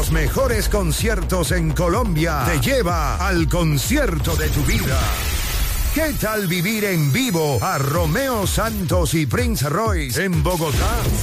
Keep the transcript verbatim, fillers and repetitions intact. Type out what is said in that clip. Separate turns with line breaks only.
los mejores conciertos en Colombia te lleva al concierto de tu vida. ¿Qué tal vivir en vivo a Romeo Santos y Prince Royce en Bogotá?